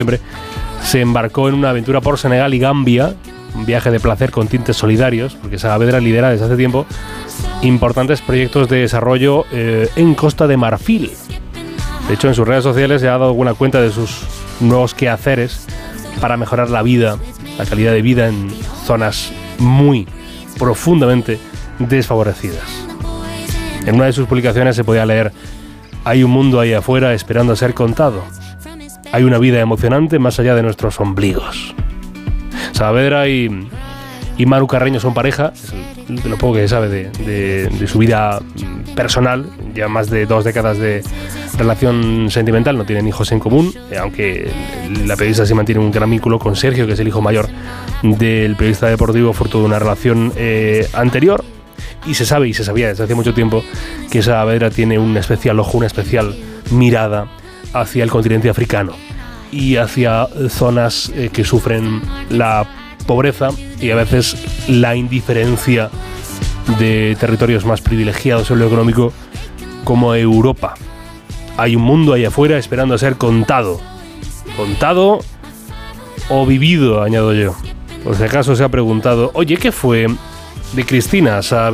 se embarcó en una aventura por Senegal y Gambia, un viaje de placer con tintes solidarios, porque Saavedra lidera desde hace tiempo importantes proyectos de desarrollo en Costa de Marfil. De hecho, en sus redes sociales se ha dado alguna cuenta de sus nuevos quehaceres para mejorar la vida, la calidad de vida en zonas muy profundamente desfavorecidas. En una de sus publicaciones se podía leer: hay un mundo ahí afuera esperando a ser contado. Hay una vida emocionante más allá de nuestros ombligos. Saavedra y Manu Carreño son pareja, de lo poco que se sabe de su vida personal, ya más de 2 décadas de relación sentimental, no tienen hijos en común, aunque la periodista se mantiene un gran vínculo con Sergio, que es el hijo mayor del periodista deportivo, fruto de una relación anterior, y se sabe y se sabía desde hace mucho tiempo que Saavedra tiene un especial ojo, una especial mirada hacia el continente africano y hacia zonas que sufren la pobreza y a veces la indiferencia de territorios más privilegiados en lo económico como Europa. Hay un mundo ahí afuera esperando a ser contado o vivido, añado yo. Por si acaso se ha preguntado: oye, ¿qué fue de Cristina Saavedra?